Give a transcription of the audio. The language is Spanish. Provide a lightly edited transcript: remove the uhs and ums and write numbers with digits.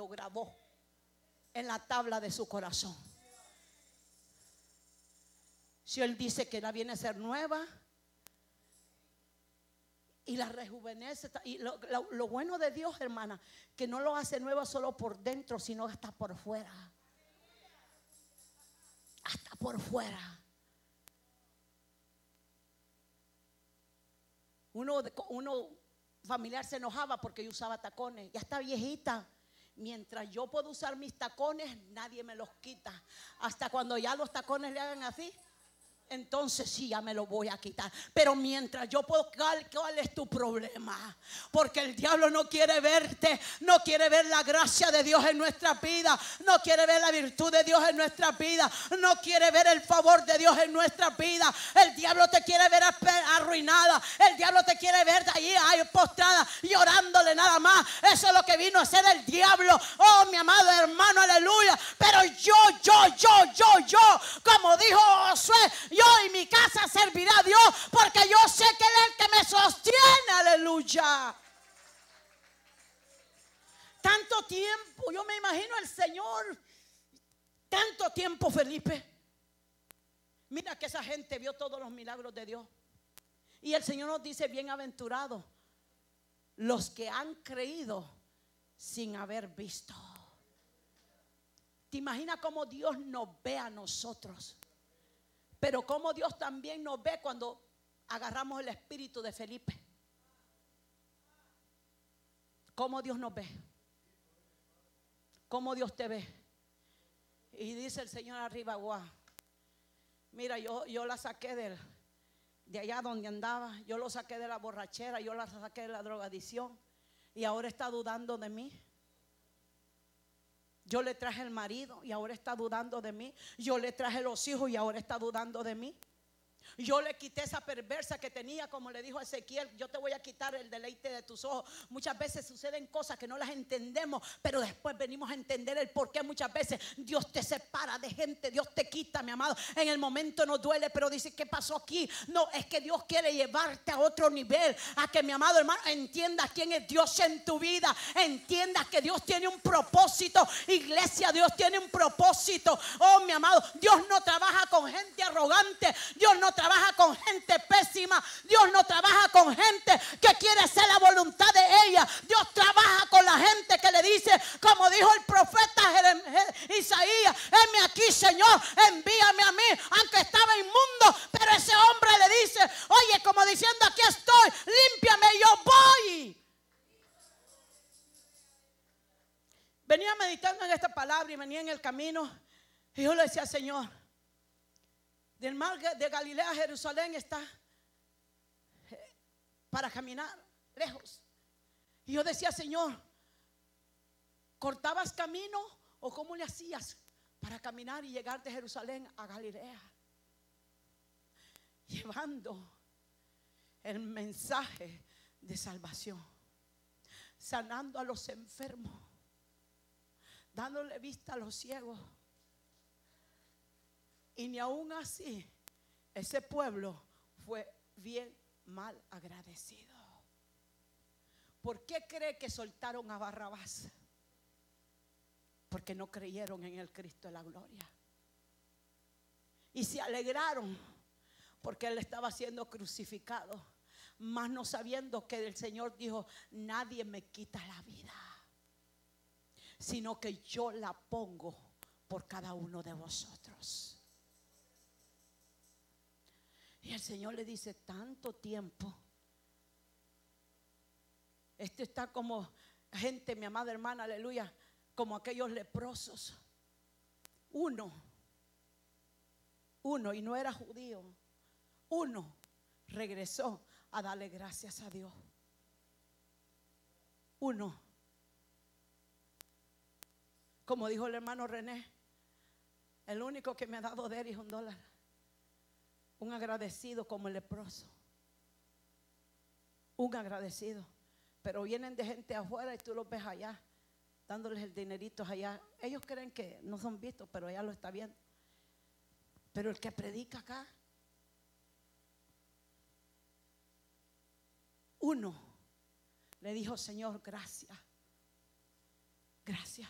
lo grabó en la tabla de su corazón. Si Él dice que la viene a ser nueva y la rejuvenece. Y lo bueno de Dios, hermana, que no lo hace nueva solo por dentro, sino hasta por fuera. Hasta por fuera. Uno familiar se enojaba porque yo usaba tacones. Ya está viejita. Mientras yo puedo usar mis tacones, nadie me los quita. Hasta cuando ya los tacones le hagan así, entonces sí, ya me lo voy a quitar. Pero mientras yo puedo, ¿cuál es tu problema? Porque el diablo no quiere verte, no quiere ver la gracia de Dios en nuestra vida, no quiere ver la virtud de Dios en nuestra vida, no quiere ver el favor de Dios en nuestra vida. El diablo te quiere ver arruinada, el diablo te quiere ver allí postrada, llorándole nada más. Eso es lo que vino a hacer el diablo. Oh, mi amado hermano, aleluya. Pero yo, como dijo Josué, yo y mi casa servirá a Dios, porque yo sé que Él es el que me sostiene, aleluya. Tanto tiempo, yo me imagino al Señor, tanto tiempo, Felipe. Mira que esa gente vio todos los milagros de Dios. Y el Señor nos dice, bienaventurados los que han creído sin haber visto. ¿Te imaginas cómo Dios nos ve a nosotros? Pero cómo Dios también nos ve cuando agarramos el espíritu de Felipe. ¿Cómo Dios nos ve? ¿Cómo Dios te ve? Y dice el Señor arriba, guau. Mira, yo la saqué de allá donde andaba. Yo lo saqué de la borrachera. Yo la saqué de la drogadicción. Y ahora está dudando de mí. Yo le traje el marido y ahora está dudando de mí. Yo le traje los hijos y ahora está dudando de mí. Yo le quité esa perversa que tenía, como le dijo a Ezequiel, yo te voy a quitar el deleite de tus ojos. Muchas veces suceden cosas que no las entendemos, pero después venimos a entender el por qué muchas veces Dios te separa de gente, Dios te quita, mi amado. En el momento no duele, pero dice, ¿qué pasó aquí? No, es que Dios quiere llevarte a otro nivel, a que, mi amado hermano, entiendas quién es Dios en tu vida, entiendas que Dios tiene un propósito. Iglesia, Dios tiene un propósito. Oh, mi amado, Dios no trabaja con gente arrogante, Dios no trabaja con gente pésima, Dios no trabaja con gente que quiere hacer la voluntad de ella. Dios trabaja con la gente que le dice, como dijo el profeta Isaías, heme aquí, Señor, envíame a mí, aunque estaba inmundo. Pero ese hombre le dice, oye, como diciendo, aquí estoy, límpiame, yo voy. Venía meditando en esta palabra y venía en el camino y yo le decía, Señor, del mar de Galilea a Jerusalén está para caminar lejos. Y yo decía, Señor, ¿cortabas camino o cómo le hacías para caminar y llegar de Jerusalén a Galilea? Llevando el mensaje de salvación, sanando a los enfermos, dándole vista a los ciegos. Y ni aún así ese pueblo fue bien mal agradecido. ¿Por qué cree que soltaron a Barrabás? Porque no creyeron en el Cristo de la gloria. Y se alegraron porque él estaba siendo crucificado, mas no sabiendo que el Señor dijo, nadie me quita la vida, sino que yo la pongo por cada uno de vosotros. Y el Señor le dice, tanto tiempo. Esto está como gente, mi amada hermana, aleluya, como aquellos leprosos. Uno, y no era judío, uno regresó a darle gracias a Dios. Uno. Como dijo el hermano René, el único que me ha dado de él es $1. Un agradecido como el leproso. Un agradecido. Pero vienen de gente afuera y tú los ves allá, dándoles el dinerito allá. Ellos creen que no son vistos, pero allá lo está viendo. Pero el que predica acá, uno le dijo, Señor, gracias. Gracias.